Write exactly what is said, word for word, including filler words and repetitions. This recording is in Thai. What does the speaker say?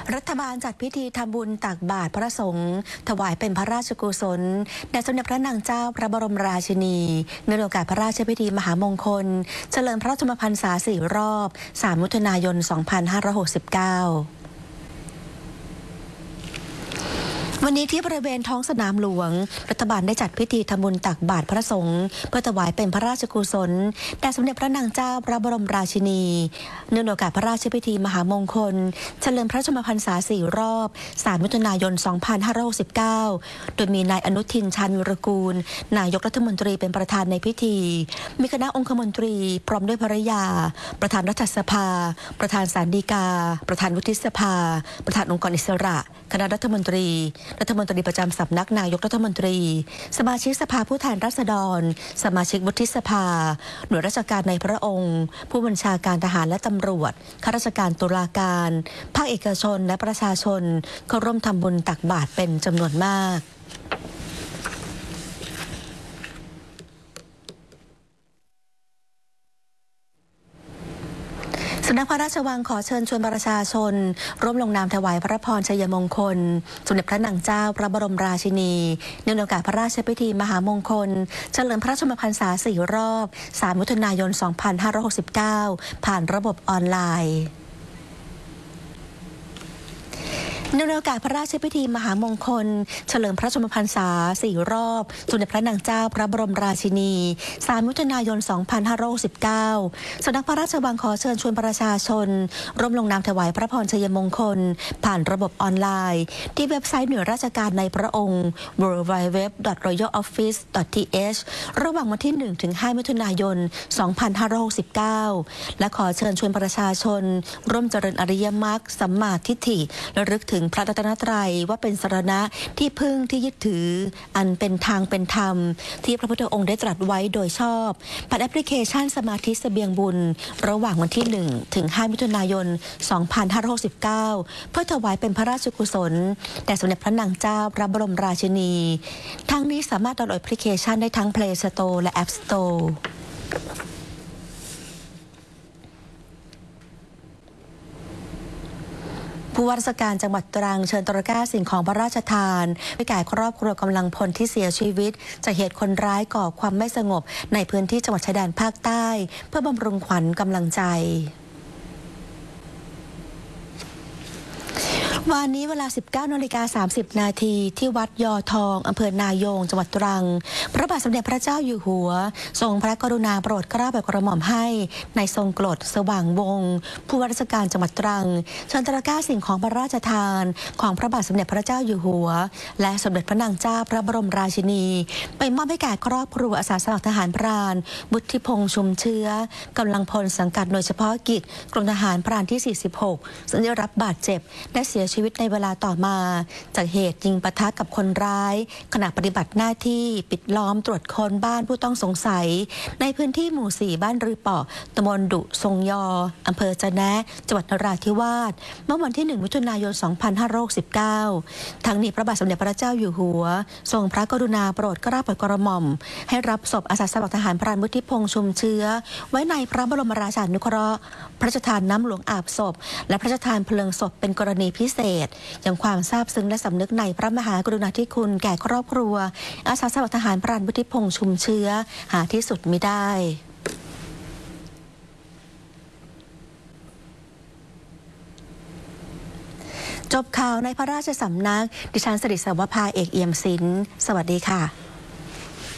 รัฐบาลจัดพิธีทำบุญตักบาตรพระสงฆ์ถวายเป็นพระราชกุศลแด่สมเด็จพระนางเจ้าพระบรมราชินีเนื่องในโอกาสพระราชพิธีมหามงคลเฉลิมพระชนมพรรษาสี่รอบสามมิถุนายนสองพันห้าร้อยหกสิบเก้าวันนี้ที่บริเวณท้องสนามหลวงรัฐบาลได้จัดพิธีทำบุญตักบาตรพระสงฆ์เพื่อถวายเป็นพระราชกุศลแด่สมเด็จพระนางเจ้าพระบรมราชินีเนื่องในโอกาสพระราชพิธีมหามงคลเฉลิมพระชนมพรรษาสี่รอบสามมิถุนายนสองพันห้าร้อยหกสิบเก้าโดยมีนายอนุทินชาญวิรากูลนายกรัฐมนตรีเป็นประธานในพิธีมีคณะองคมนตรีพร้อมด้วยภริยาประธานรัฐสภาประธานศาลฎีกาประธานวุฒิสภาประธานองค์กรอิสระคณะรัฐมนตรีรัฐมนตรีประจำสำนักนายกรัฐมนตรีสมาชิกสภาผู้แทนราษฎรสมาชิกวุฒิสภาหน่วยราชการในพระองค์ผู้บัญชาการทหารและตำรวจข้าราชการตุลาการภาคเอกชนและประชาชนเข้าร่วมทำบุญตักบาตรเป็นจำนวนมากสำนักพระราชวังขอเชิญชวนประชาชนร่วมลงนามถวายพระพรชัยมงคลสมเด็จพระนางเจ้าพระบรมราชินีเนื่องในโอกาสพระราชพิธีมหามงคลเฉลิมพระชนมพรรษาสี่รอบสามมิถุนายนสองพันห้าร้อยหกสิบเก้าผ่านระบบออนไลน์ในโอกาสพระราชพิธีมหามงคลเฉลิมพระชนมพรรษาสี่รอบสมเด็จพระนางเจ้าพระบรมราชินีสามมิถุนายนสองพันห้าร้อยหกสิบเก้าสำนักพระราชวังขอเชิญชวนประชาชนร่วมลงนามถวายพระพรชัยมงคลผ่านระบบออนไลน์ที่เว็บไซต์หน่วยราชการในพระองค์ ดับเบิลยู ดับเบิลยู ดับเบิลยู ดอท รอยัล ออฟฟิศ ดอท ที เอช ระหว่างวันที่หนึ่งถึงห้ามิถุนายนสองพันห้าร้อยหกสิบเก้าและขอเชิญชวนประชาชนร่วมเจริญอริยมรรคสัมมาทิฏฐิและระลึกถึงพระรัตนตรัยว่าเป็นสรณะที่พึ่งที่ยึดถืออันเป็นทางเป็นธรรมที่พระพุทธองค์ได้ตรัสไว้โดยชอบผ่านแอปพลิเคชันสมาธิเสบียงบุญระหว่างวันที่หนึ่งถึงห้ามิถุนายนสองพันห้าร้อยหกสิบเก้าเพื่อถวายเป็นพระราชกุศลแด่สมเด็จพระนางเจ้าพระบรมราชินีทั้งนี้สามารถดาวน์โหลดแอปพลิเคชันได้ทั้ง Play Store และ App Storeผู้ว่าราชการจังหวัดตรังเชิญตระกร้าสิ่งของพระราชทานไปแก่ครอบครัวกำลังพลที่เสียชีวิตจากเหตุคนร้ายก่อความไม่สงบในพื้นที่จังหวัดชายแดนภาคใต้เพื่อบำรุงขวัญกำลังใจวันนี้เวลา สิบเก้านาฬิกาสามสิบนาทีที่วัดยอทองอำเภอนายงจังหวัดตรังพระบาทสมเด็จพระเจ้าอยู่หัวทรงพระกรุณาโปรดเกล้าโปรดกระหม่อมให้ในทรงกรดสว่างวงศ์ผู้ว่าราชการจังหวัดตรังเชิญตระกร้าสิ่งของพระราชทานของพระบาทสมเด็จพระเจ้าอยู่หัวและสมเด็จพระนางเจ้าพระบรมราชินีไปมอบให้แก่ครอบครัวอาสาสมัครทหารพรานบุตรพงษ์ชุมเชื้อกำลังพลสังกัดหน่วยเฉพาะกิจกรมทหารพรานที่สี่สิบหกซึ่งได้รับบาดเจ็บและเสียชีวิตในเวลาต่อมาจากเหตุยิงปะทะกับคนร้ายขณะปฏิบัติหน้าที่ปิดล้อมตรวจค้นบ้านผู้ต้องสงสัยในพื้นที่หมู่สี่บ้านรือเปาะตำบลดุทรงยออำเภอจะแนะจังหวัดนราธิวาสเมื่อวันที่หนึ่งมิถุนายนสองพันห้าร้อยหกสิบเก้าทั้งนี้พระบาทสมเด็จพระเจ้าอยู่หัวทรงพระกรุณาโปรดเกล้าโปรดกระหม่อมให้รับศพอาสาสมัครทหารพรานวุฒิพงษ์ชุมเชื้อไว้ในพระบรมราชานุเคราะห์พระราชทานน้ำหลวงอาบศพและพระราชทานเพลิงศพเป็นกรณีพิเศษยังความซาบซึ้งและสำนึกในพระมหากรุณาธิคุณแก่ครอบครัวอาสาสมัครทหารพรานวุฒิพงษ์ชุมเชื้อหาที่สุดมิได้จบข่าวในพระราชสำนักดิฉันสิริสวภาเอกเอี่ยมศิลป์สวัสดีค่ะ